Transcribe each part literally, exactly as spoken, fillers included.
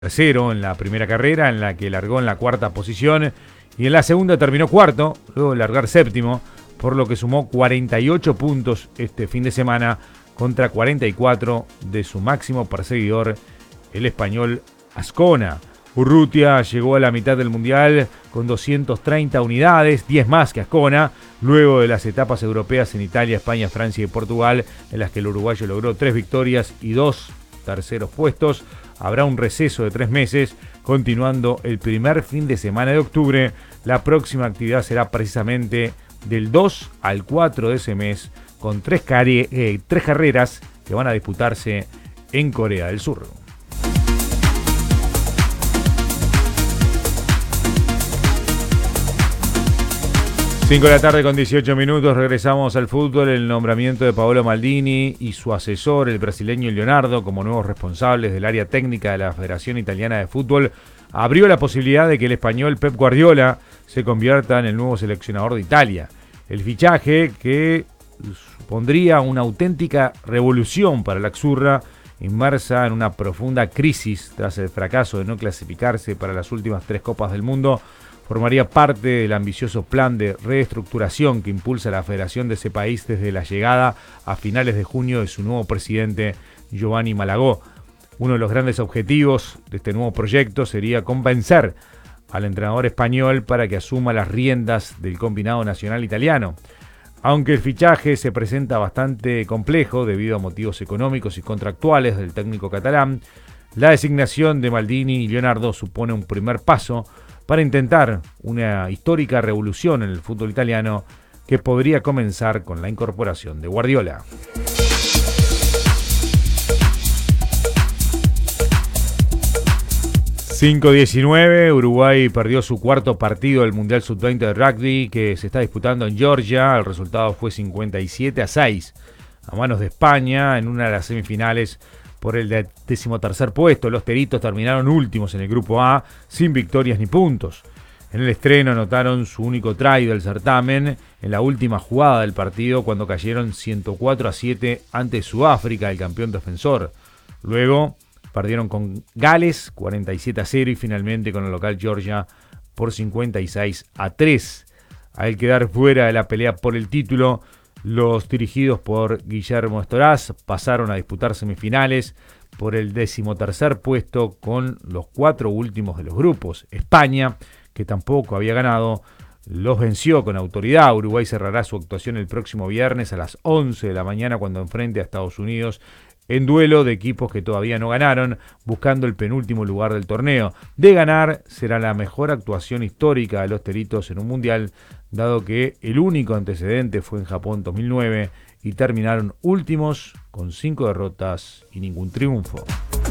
Tercero en la primera carrera, en la que largó en la cuarta posición, y en la segunda terminó cuarto, luego de largar séptimo, por lo que sumó cuarenta y ocho puntos este fin de semana contra cuarenta y cuatro de su máximo perseguidor, el español Azcona. Urrutia llegó a la mitad del mundial con doscientas treinta unidades, diez más que Azcona, luego de las etapas europeas en Italia, España, Francia y Portugal, en las que el uruguayo logró tres victorias y dos terceros puestos. Habrá un receso de tres meses, continuando el primer fin de semana de octubre. La próxima actividad será precisamente del dos al cuatro de ese mes, con tres, care- eh, tres carreras que van a disputarse en Corea del Sur. cinco de la tarde con dieciocho minutos, regresamos al fútbol. El nombramiento de Paolo Maldini y su asesor, el brasileño Leonardo, como nuevos responsables del área técnica de la Federación Italiana de Fútbol, abrió la posibilidad de que el español Pep Guardiola se convierta en el nuevo seleccionador de Italia. El fichaje, que supondría una auténtica revolución para la Azzurra, inmersa en una profunda crisis tras el fracaso de no clasificarse para las últimas tres Copas del Mundo, formaría parte del ambicioso plan de reestructuración que impulsa la federación de ese país desde la llegada a finales de junio de su nuevo presidente, Giovanni Malagò. Uno de los grandes objetivos de este nuevo proyecto sería convencer al entrenador español para que asuma las riendas del combinado nacional italiano. Aunque el fichaje se presenta bastante complejo debido a motivos económicos y contractuales del técnico catalán, la designación de Maldini y Leonardo supone un primer paso para intentar una histórica revolución en el fútbol italiano que podría comenzar con la incorporación de Guardiola. cinco diecinueve, Uruguay perdió su cuarto partido del Mundial sub veinte de rugby que se está disputando en Georgia. El resultado fue cincuenta y siete a seis a manos de España en una de las semifinales por el decimotercer puesto. Los teritos terminaron últimos en el grupo A, sin victorias ni puntos. En el estreno anotaron su único try del certamen en la última jugada del partido, cuando cayeron ciento cuatro a siete ante Sudáfrica, el campeón defensor. Luego perdieron con Gales cuarenta y siete a cero y finalmente con el local Georgia por cincuenta y seis a tres. Al quedar fuera de la pelea por el título, los dirigidos por Guillermo Estorás pasaron a disputar semifinales por el decimotercer puesto con los cuatro últimos de los grupos. España, que tampoco había ganado, los venció con autoridad. Uruguay cerrará su actuación el próximo viernes a las once de la mañana cuando enfrente a Estados Unidos en duelo de equipos que todavía no ganaron, buscando el penúltimo lugar del torneo. De ganar, será la mejor actuación histórica de los teritos en un mundial, dado que el único antecedente fue en Japón dos mil nueve y terminaron últimos con cinco derrotas y ningún triunfo.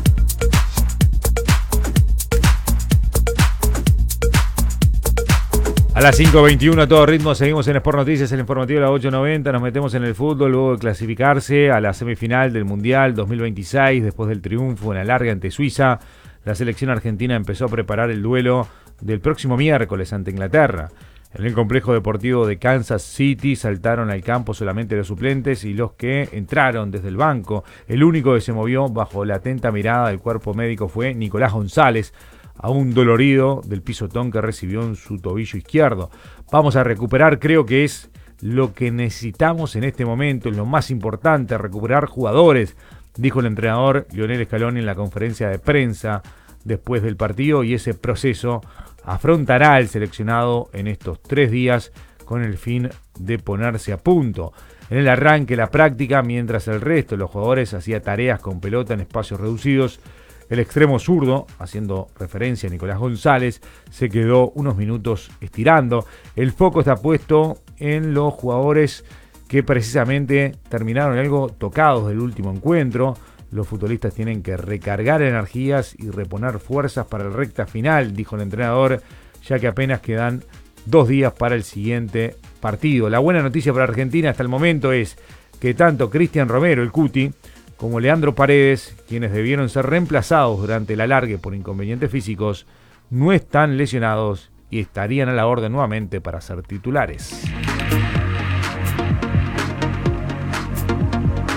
A las cinco veintiuno a todo ritmo seguimos en Sport Noticias, el informativo de la ocho noventa. Nos metemos en el fútbol luego de clasificarse a la semifinal del Mundial dos mil veintiséis. Después del triunfo en la larga ante Suiza, la selección argentina empezó a preparar el duelo del próximo miércoles ante Inglaterra. En el complejo deportivo de Kansas City saltaron al campo solamente los suplentes y los que entraron desde el banco. El único que se movió bajo la atenta mirada del cuerpo médico fue Nicolás González, aún dolorido del pisotón que recibió en su tobillo izquierdo. Vamos a recuperar, creo que es lo que necesitamos en este momento, es lo más importante, recuperar jugadores, dijo el entrenador Lionel Scaloni en la conferencia de prensa después del partido, y ese proceso afrontará el seleccionado en estos tres días con el fin de ponerse a punto. En el arranque, la práctica, mientras el resto de los jugadores hacía tareas con pelota en espacios reducidos, el extremo zurdo, haciendo referencia a Nicolás González, se quedó unos minutos estirando. El foco está puesto en los jugadores que precisamente terminaron algo tocados del último encuentro. Los futbolistas tienen que recargar energías y reponer fuerzas para el recta final, dijo el entrenador, ya que apenas quedan dos días para el siguiente partido. La buena noticia para Argentina hasta el momento es que tanto Cristian Romero, el Cuti, como Leandro Paredes, quienes debieron ser reemplazados durante el alargue por inconvenientes físicos, no están lesionados y estarían a la orden nuevamente para ser titulares.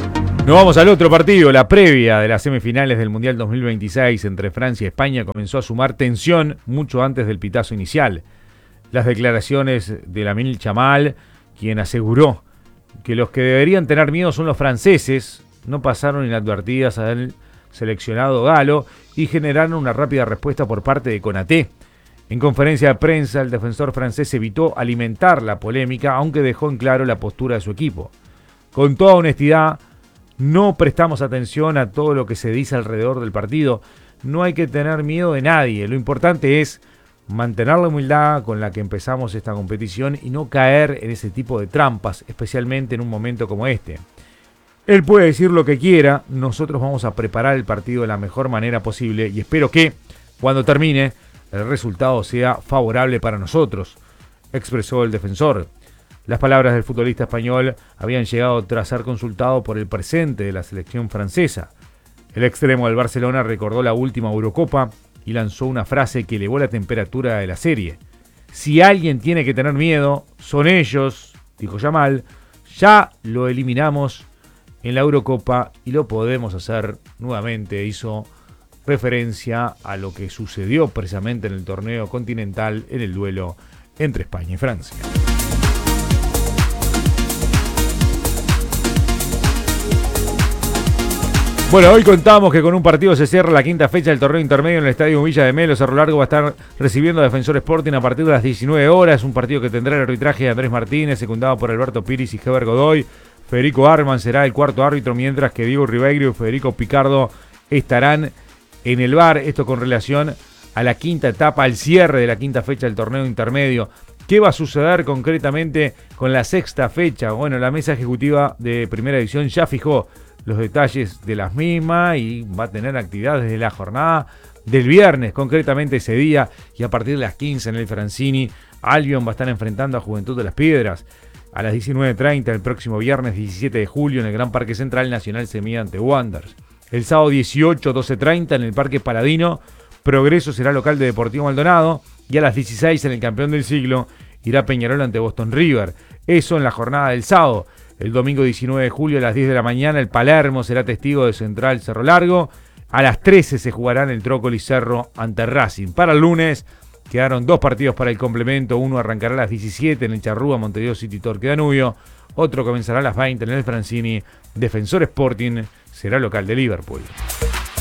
Nos vamos al otro partido. La previa de las semifinales del Mundial dos mil veintiséis entre Francia y España comenzó a sumar tensión mucho antes del pitazo inicial. Las declaraciones de Lamine Yamal, quien aseguró que los que deberían tener miedo son los franceses, no pasaron inadvertidas al seleccionado galo y generaron una rápida respuesta por parte de Konaté. En conferencia de prensa, el defensor francés evitó alimentar la polémica, aunque dejó en claro la postura de su equipo. Con toda honestidad, no prestamos atención a todo lo que se dice alrededor del partido. No hay que tener miedo de nadie. Lo importante es mantener la humildad con la que empezamos esta competición y no caer en ese tipo de trampas, especialmente en un momento como este. Él puede decir lo que quiera, nosotros vamos a preparar el partido de la mejor manera posible y espero que, cuando termine, el resultado sea favorable para nosotros, expresó el defensor. Las palabras del futbolista español habían llegado tras ser consultado por el presente de la selección francesa. El extremo del Barcelona recordó la última Eurocopa y lanzó una frase que elevó la temperatura de la serie. Si alguien tiene que tener miedo, son ellos, dijo Yamal. Ya lo eliminamos en la Eurocopa y lo podemos hacer nuevamente. Hizo referencia a lo que sucedió precisamente en el torneo continental en el duelo entre España y Francia. Bueno, hoy contamos que con un partido se cierra la quinta fecha del torneo intermedio en el Estadio Villa de Melo. Cerro Largo va a estar recibiendo a Defensor Sporting a partir de las diecinueve horas. Un partido que tendrá el arbitraje de Andrés Martínez, secundado por Alberto Piris y Heber Godoy. Federico Arman será el cuarto árbitro, mientras que Diego Ribeiro y Federico Picardo estarán en el V A R. Esto con relación a la quinta etapa, al cierre de la quinta fecha del torneo intermedio. ¿Qué va a suceder concretamente con la sexta fecha? Bueno, la mesa ejecutiva de Primera División ya fijó los detalles de las mismas y va a tener actividad desde la jornada del viernes, concretamente ese día, y a partir de las quince en el Francini, Albion va a estar enfrentando a Juventud de las Piedras. A las diecinueve treinta el próximo viernes diecisiete de julio en el Gran Parque Central, Nacional se mide ante Wanderers. El sábado dieciocho, doce treinta en el Parque Paladino, Progreso será local de Deportivo Maldonado, y a las dieciséis en el Campeón del Siglo irá Peñarol ante Boston River. Eso en la jornada del sábado. El domingo diecinueve de julio a las diez de la mañana el Palermo será testigo de Central Cerro Largo. A las trece se jugarán el Trócoli Cerro ante Racing. Para el lunes quedaron dos partidos para el complemento. Uno arrancará a las diecisiete en el Charrúa, Montevideo City Torque Danubio. Otro comenzará a las veinte en el Francini. Defensor Sporting será local de Liverpool.